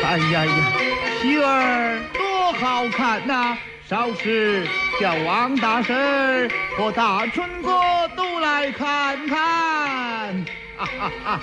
哎呀呀，喜儿多好看呐！少时叫王大婶和大春哥都来看看。哈哈哈。